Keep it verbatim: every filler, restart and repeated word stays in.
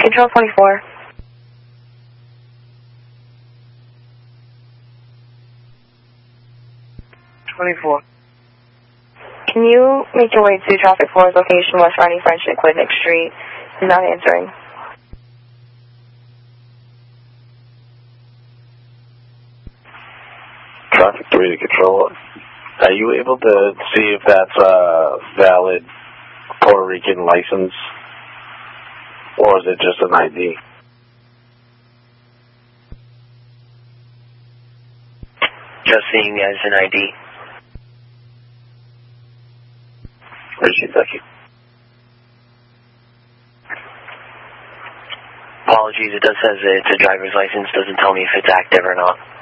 Control twenty-four. twenty-four. Can you make your way to traffic four's location, West Ronnie French at Quidnick Street? He's not answering. Traffic three to Control. Are you able to see if that's a valid Puerto Rican license? Or is it just an I D? Just seeing as an I D. Richie, thank you. Apologies, it does says it's a driver's license, doesn't tell me if it's active or not.